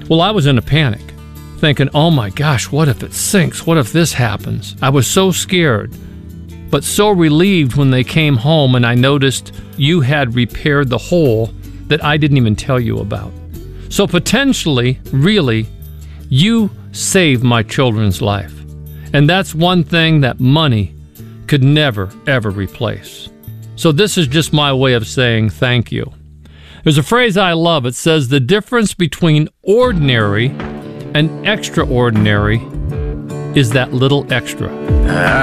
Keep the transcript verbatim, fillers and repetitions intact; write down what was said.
Well, I was in a panic, thinking, oh my gosh, what if it sinks? What if this happens? I was so scared, but so relieved when they came home and I noticed you had repaired the hole that I didn't even tell you about. So potentially, really, you saved my children's life. And that's one thing that money could never, ever replace. So this is just my way of saying thank you. There's a phrase I love. It says the difference between ordinary and extraordinary is that little extra.